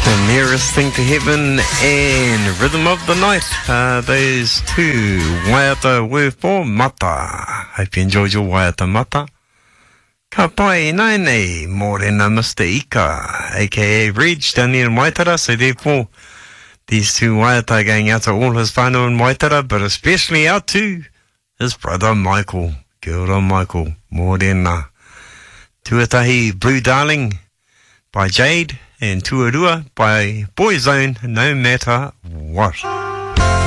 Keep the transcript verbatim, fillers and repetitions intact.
Nearest Thing to Heaven and Rhythm of the Night. Uh, those two, Waiata were for Mata. Hope you enjoyed your Waiata Mata. Ka pai nai nei, Morena Mister Ika, aka Reg, down there in Waitara. So therefore, these two Waiata going out to all his whānau in Waitara, but especially out to his brother Michael. Kia ora Michael, Morena. Tuatahi Blue Darling by Jade, and Tuarua by Boyzone, No Matter What.